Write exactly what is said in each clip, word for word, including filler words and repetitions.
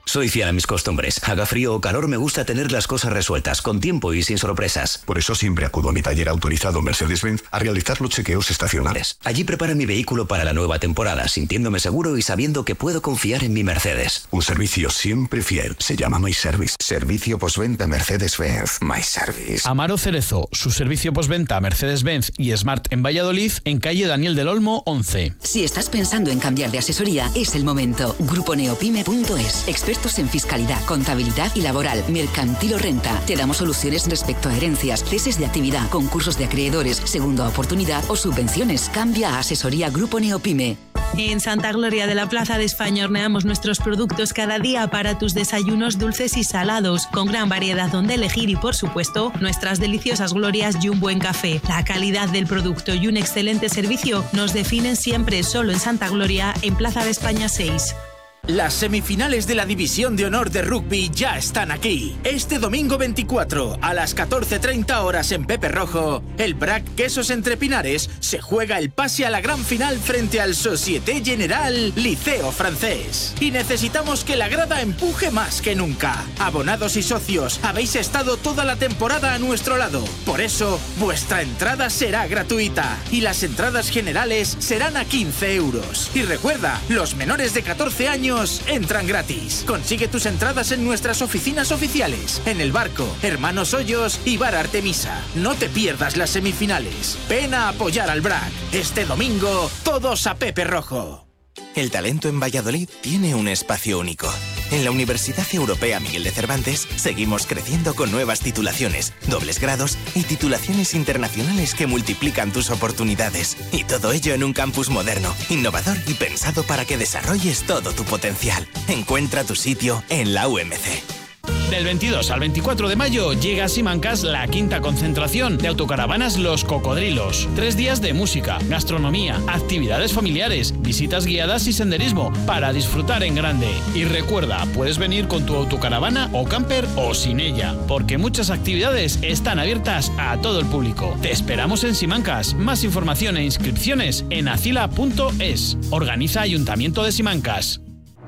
Soy fiel a mis costumbres. Haga frío o calor, me gusta tener las cosas resueltas, con tiempo y sin sorpresas. Por eso siempre acudo a mi taller autorizado Mercedes-Benz a realizar los chequeos estacionales. Allí prepara mi vehículo para la nueva temporada, sintiéndome seguro y sabiendo que puedo confiar en mi Mercedes. Un servicio siempre fiel. Se llama My Service. Servicio postventa Mercedes-Benz. My Service. Amaro Cerezo, su servicio postventa Mercedes-Benz y Smart en Valladolid, en calle Daniel del Olmo once. Si estás pensando en cambiar de asesoría, es el momento. Grupo Neopime punto es. Expertos en fiscalidad, contabilidad y laboral, mercantil o renta. Te damos soluciones respecto a herencias, ceses de actividad, concursos de acreedores, segunda oportunidad o subvenciones. Cambia a asesoría Grupo Neopime. En Santa Gloria de la Plaza de España horneamos nuestros productos cada día para tus desayunos dulces y salados, con gran variedad donde elegir y, por supuesto, nuestras deliciosas glorias y un buen café. La calidad del producto y un excelente servicio nos definen siempre. Solo en Santa Gloria, en Plaza de España seis. Las semifinales de la División de Honor de Rugby ya están aquí. Este domingo veinticuatro, a las catorce treinta horas en Pepe Rojo, el B R A C Quesos Entre Pinares se juega el pase a la gran final frente al Société Générale Liceo Francés. Y necesitamos que la grada empuje más que nunca. Abonados y socios, habéis estado toda la temporada a nuestro lado. Por eso, vuestra entrada será gratuita. Y las entradas generales serán a quince euros. Y recuerda, los menores de catorce años entran gratis. Consigue tus entradas en nuestras oficinas oficiales, en El Barco, Hermanos Hoyos y Bar Artemisa. No te pierdas las semifinales. Ven a apoyar al B R A C. Este domingo, todos a Pepe Rojo. El talento en Valladolid tiene un espacio único. En la Universidad Europea Miguel de Cervantes seguimos creciendo con nuevas titulaciones, dobles grados y titulaciones internacionales que multiplican tus oportunidades. Y todo ello en un campus moderno, innovador y pensado para que desarrolles todo tu potencial. Encuentra tu sitio en la U M C. Del veintidós al veinticuatro de mayo llega a Simancas la quinta concentración de autocaravanas Los Cocodrilos. Tres días de música, gastronomía, actividades familiares, visitas guiadas y senderismo para disfrutar en grande. Y recuerda, puedes venir con tu autocaravana o camper o sin ella, porque muchas actividades están abiertas a todo el público. Te esperamos en Simancas. Más información e inscripciones en acila punto es. Organiza Ayuntamiento de Simancas.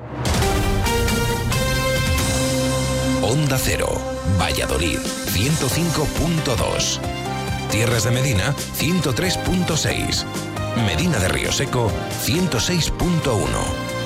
Onda Cero, Valladolid, ciento cinco punto dos. Tierras de Medina, ciento tres punto seis. Medina de Río Seco, ciento seis punto uno.